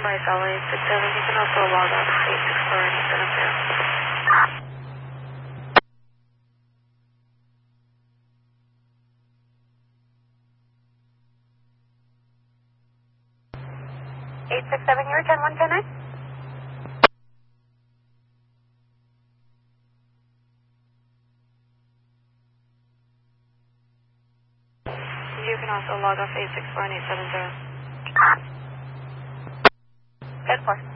by LA 67. You can also log off 864 and 867, you're 10110. You can also log off 864 and 870. 10-4.